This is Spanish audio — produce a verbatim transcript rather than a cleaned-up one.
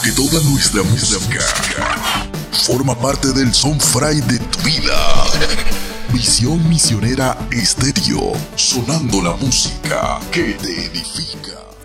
Que toda nuestra música forma parte del Soundfry de tu vida. Visión Misionera Estéreo, sonando la música que te edifica.